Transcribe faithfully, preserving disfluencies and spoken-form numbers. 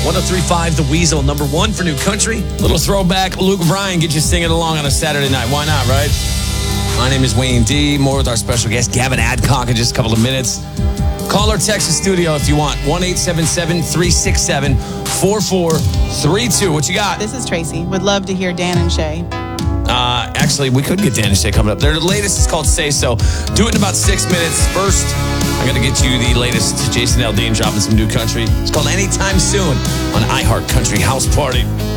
one oh three point five The Weasel, number one for new country. Little throwback. Luke Bryan, get you singing along on a Saturday night. Why not, right? My name is Wayne D. More with our special guest, Gavin Adcock, in just a couple of minutes. Call or text the studio if you want. one eight seven seven, three six seven, four four three two. What you got? This is Tracy. Would love to hear Dan and Shay. Uh, actually, we could get Dan and Shay coming up. Their latest is called Say So. Do it in about six minutes. First, I'm going to get you the latest. Jason Aldean dropping some new country. It's called Anytime Soon on iHeart Country House Party.